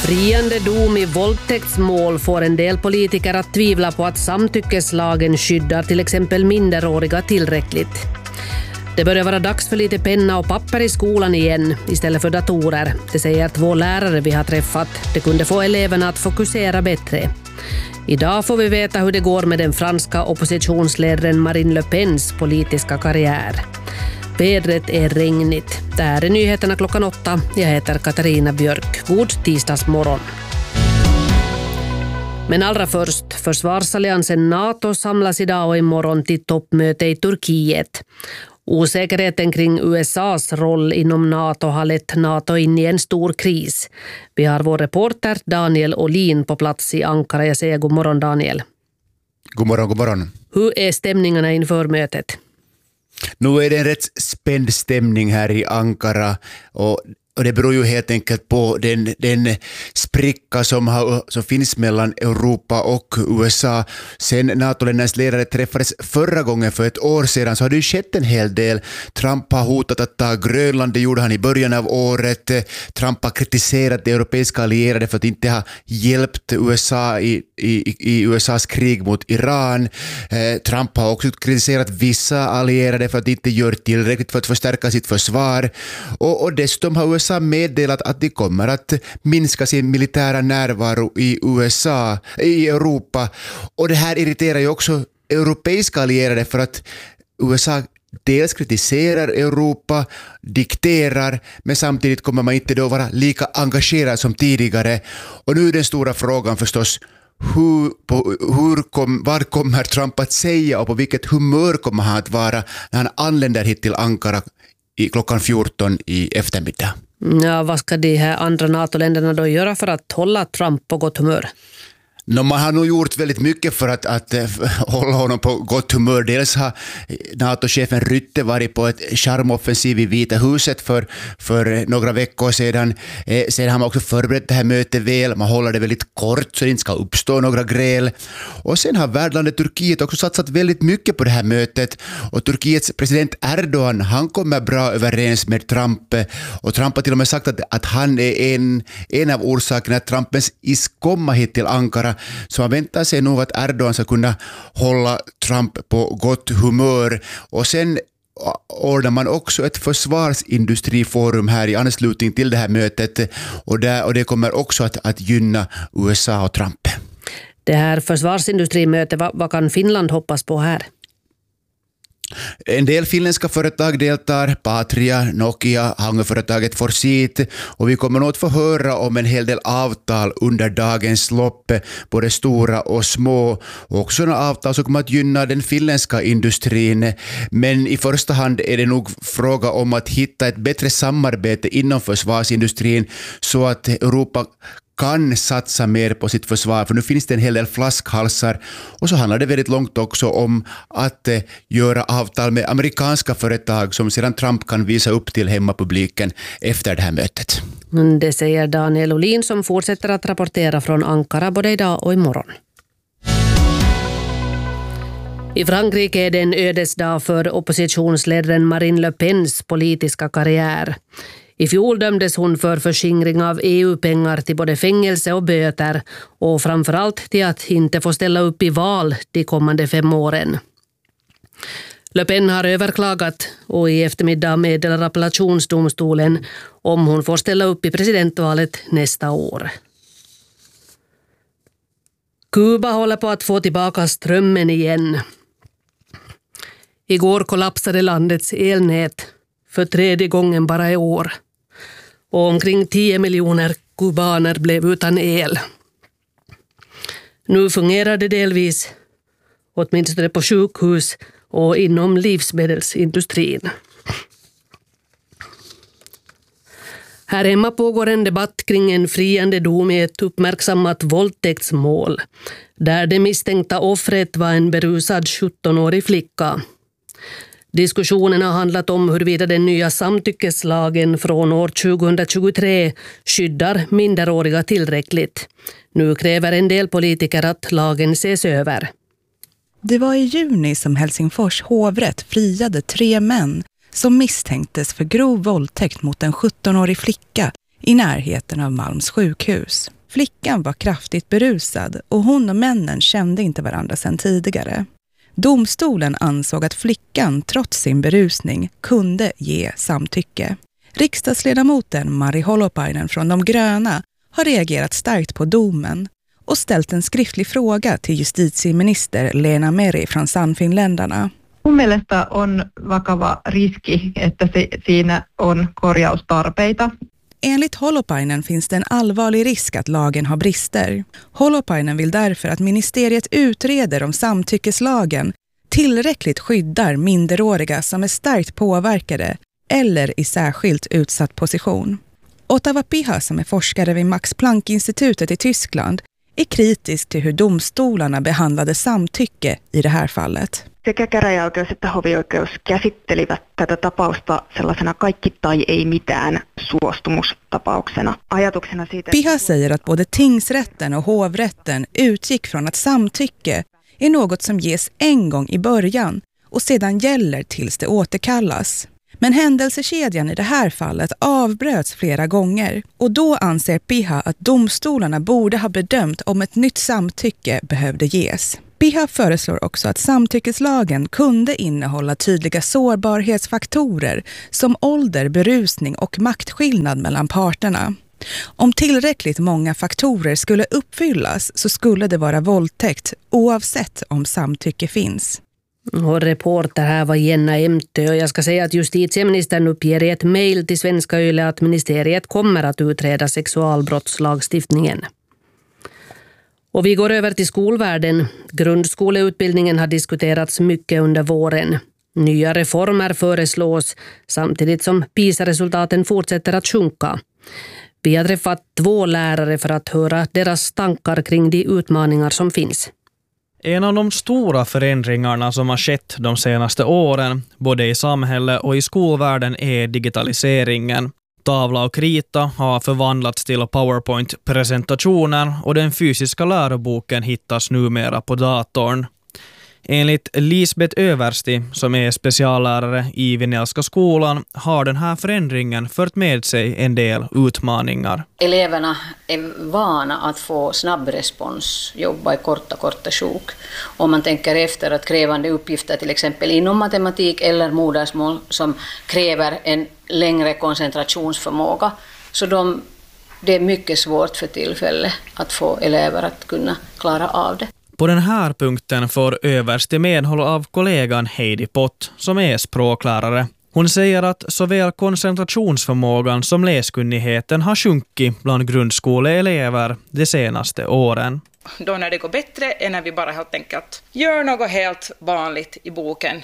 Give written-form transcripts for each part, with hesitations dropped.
Friande dom i våldtäktsmål får en del politiker att tvivla på att samtyckeslagen skyddar till exempel minderåriga tillräckligt. Det börjar vara dags för lite penna och papper i skolan igen istället för datorer. Det säger 2 lärare vi har träffat. Det kunde få eleverna att fokusera bättre. Idag får vi veta hur det går med den franska oppositionsledaren Marine Le Pens politiska karriär. Vädret är regnigt. Det här är nyheterna 8:00. Jag heter Katarina Björk. God tisdagsmorgon. Men allra först, försvarsalliansen NATO samlas idag och imorgon till toppmöte i Turkiet. Osäkerheten kring USAs roll inom NATO har lett NATO in i en stor kris. Vi har vår reporter Daniel Olin på plats i Ankara. Jag säger god morgon, Daniel. God morgon, god morgon. Hur är stämningarna inför mötet? Nu är det en rätt spänd stämning här i Ankara och det beror ju helt enkelt på den spricka som finns mellan Europa och USA. Sen NATO-ländernas ledare träffades förra gången för ett år sedan så har det ju skett en hel del. Trump har hotat att ta Grönland, det gjorde han i början av året. Trump har kritiserat de europeiska allierade för att inte ha hjälpt USA i USAs krig mot Iran. Trump har också kritiserat vissa allierade för att inte göra tillräckligt för att förstärka sitt försvar. Och dessutom har USA meddelat att de kommer att minska sin militära närvaro i Europa. Och det här irriterar ju också europeiska allierade för att USA dels kritiserar Europa, dikterar, men samtidigt kommer man inte då vara lika engagerad som tidigare. Och nu är den stora frågan förstås, vad kommer Trump att säga och på vilket humör kommer han att vara när han anländer hit till Ankara i klockan 14 i eftermiddag? Ja, vad ska de här andra NATO-länderna då göra för att hålla Trump på gott humör? Man har nog gjort väldigt mycket för att hålla honom på gott humör. Dels har NATO-chefen Rutte varit på ett charmoffensiv i Vita huset för några veckor sedan. Sen har man också förberett det här mötet väl. Man håller det väldigt kort så det inte ska uppstå några gräl. Och sen har värdlandet Turkiet också satsat väldigt mycket på det här mötet. Och Turkiets president Erdogan, han kommer bra överens med Trump. Och Trump har till och med sagt att han är en av orsakerna att Trump ens komma hit till Ankara. Så man väntar sig nog att Erdogan ska kunna hålla Trump på gott humör. Och sen ordnar man också ett försvarsindustriforum här i anslutning till det här mötet. Och det kommer också att gynna USA och Trump. Det här försvarsindustrimötet, vad kan Finland hoppas på här? En del finländska företag deltar, Patria, Nokia, hangarföretaget Forsit, och vi kommer nog att få höra om en hel del avtal under dagens lopp, både stora och små, och också några avtal som kommer att gynna den finländska industrin. Men i första hand är det nog fråga om att hitta ett bättre samarbete inom försvarsindustrin så att Europa kan satsa mer på sitt försvar, för nu finns det en hel del flaskhalsar. Och så handlar det väldigt långt också om att göra avtal med amerikanska företag som sedan Trump kan visa upp till hemmapubliken efter det här mötet. Det säger Daniel Olin som fortsätter att rapportera från Ankara både idag och imorgon. I Frankrike är det en ödesdag för oppositionsledaren Marine Le Pens politiska karriär. I fjol dömdes hon för förskingring av EU-pengar till både fängelse och böter och framförallt till att inte få ställa upp i val de kommande 5 åren. Le Pen har överklagat och i eftermiddag meddelar appellationsdomstolen om hon får ställa upp i presidentvalet nästa år. Kuba håller på att få tillbaka strömmen igen. Igår kollapsade landets elnät för 3:e gången bara i år. Och omkring 10 miljoner kubaner blev utan el. Nu fungerar det delvis, åtminstone på sjukhus och inom livsmedelsindustrin. Här hemma pågår en debatt kring en friande dom i ett uppmärksammat våldtäktsmål, där det misstänkta offret var en berusad 17-årig flicka. Diskussionen har handlat om huruvida den nya samtyckeslagen från år 2023 skyddar minderåriga tillräckligt. Nu kräver en del politiker att lagen ses över. Det var i juni som Helsingfors hovrätt friade 3 män som misstänktes för grov våldtäkt mot en 17-årig flicka i närheten av Malms sjukhus. Flickan var kraftigt berusad och hon och männen kände inte varandra sedan tidigare. Domstolen ansåg att flickan trots sin berusning kunde ge samtycke. Riksdagsledamoten Mari Holopainen från De gröna har reagerat starkt på domen och ställt en skriftlig fråga till justitieminister Leena Meri från Sannfinländarna. Mun mielestä on vakava riski, että siinä on korjaustarpeita. Enligt Holopainen finns det en allvarlig risk att lagen har brister. Holopainen vill därför att ministeriet utreder om samtyckeslagen tillräckligt skyddar minderåriga som är starkt påverkade eller i särskilt utsatt position. Ottava Piha, som är forskare vid Max Planck-institutet i Tyskland, är kritisk till hur domstolarna behandlade samtycke i det här fallet. Sekä käräjäoikeus että hovioikeus käsittelivät tätä tapausta sellaisena kaikki tai ei mitään suostumustapauksena. Ajatuksena siitä... Piha säger att både tingsrätten och hovrätten utgick från att samtycke är något som ges en gång i början och sedan gäller tills det återkallas. Men händelsekedjan i det här fallet avbröts flera gånger och då anser Piha att domstolarna borde ha bedömt om ett nytt samtycke behövde ges. Piha föreslår också att samtyckeslagen kunde innehålla tydliga sårbarhetsfaktorer som ålder, berusning och maktskillnad mellan parterna. Om tillräckligt många faktorer skulle uppfyllas så skulle det vara våldtäkt oavsett om samtycke finns. Och reporter här var Jenna Emtö och jag ska säga att justitieministern uppger i ett mejl till Svenska Yle att ministeriet kommer att utreda sexualbrottslagstiftningen. Och vi går över till skolvärlden. Grundskoleutbildningen har diskuterats mycket under våren. Nya reformer föreslås samtidigt som PISA-resultaten fortsätter att sjunka. Vi har träffat 2 lärare för att höra deras tankar kring de utmaningar som finns. En av de stora förändringarna som har skett de senaste åren, både i samhället och i skolvärlden, är digitaliseringen. Tavla och krita har förvandlats till PowerPoint-presentationer och den fysiska läroboken hittas numera på datorn. Enligt Lisbeth Översti, som är speciallärare i Vinelska skolan, har den här förändringen fört med sig en del utmaningar. Eleverna är vana att få snabb respons, jobba i korta sjok. Om man tänker efter att krävande uppgifter till exempel inom matematik eller modersmål som kräver en längre koncentrationsförmåga, så det är mycket svårt för tillfället att få elever att kunna klara av det. På den här punkten får Överste medhåll av kollegan Heidi Pott, som är språklärare. Hon säger att såväl koncentrationsförmågan som läskunnigheten har sjunkit bland grundskoleelever de senaste åren. Då när det går bättre är när vi bara helt enkelt gör något helt vanligt i boken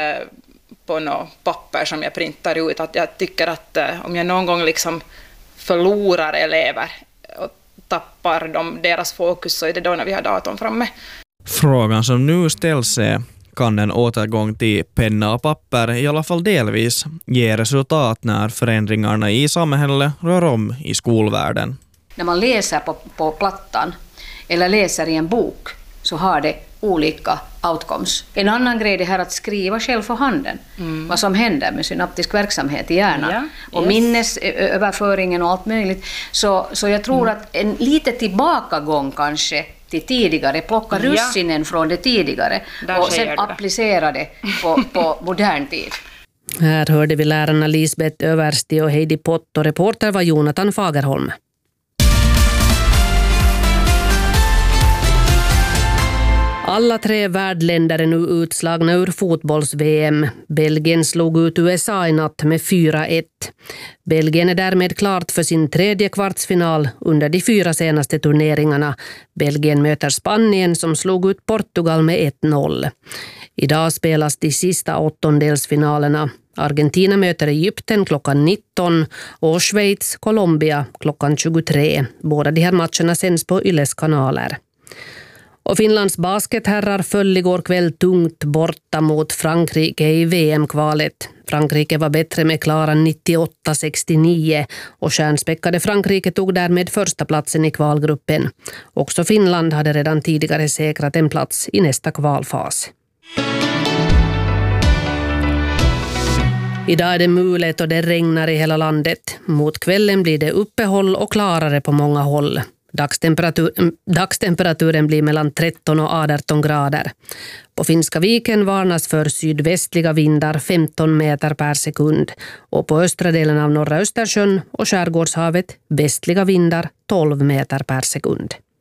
på något papper som jag printar ut. Att jag tycker att om jag någon gång liksom förlorar elever och tappar deras fokus, så är det då när vi har datorn framme. Frågan som nu ställs är: kan en återgång till penna och papper i alla fall delvis ge resultat när förändringarna i samhället rör om i skolvärlden? När man läser på plattan eller läser i en bok så har det olika outcomes. En annan grej är här att skriva själv för handen. Vad som händer med synaptisk verksamhet i hjärnan. Och minnesöverföringen och allt möjligt. Så jag tror att en lite tillbakagång kanske till tidigare, plocka russinen från det tidigare och sen applicera det på modern tid. Här hörde vi lärarna Lisbeth Översti och Heidi Pott och reporter var Jonathan Fagerholm. Alla 3 värdländer är nu utslagna ur fotbolls-VM. Belgien slog ut USA i natt med 4-1. Belgien är därmed klart för sin 3:e kvartsfinal under de 4 senaste turneringarna. Belgien möter Spanien som slog ut Portugal med 1-0. Idag spelas de sista 8-delsfinalerna. Argentina möter Egypten klockan 19 och Schweiz Colombia klockan 23. Båda de här matcherna sänds på Yles kanaler. Och Finlands basketherrar föll igår kväll tungt borta mot Frankrike i VM-kvalet. Frankrike var bättre med klara 98-69 och stjärnspäckade Frankrike tog därmed första platsen i kvalgruppen. Också Finland hade redan tidigare säkrat en plats i nästa kvalfas. Idag är det mulet och det regnar i hela landet. Mot kvällen blir det uppehåll och klarare på många håll. Dagstemperaturen blir mellan 13 och 18 grader. På Finska viken varnas för sydvästliga vindar 15 meter per sekund och på östra delen av norra Östersjön och Skärgårdshavet västliga vindar 12 meter per sekund.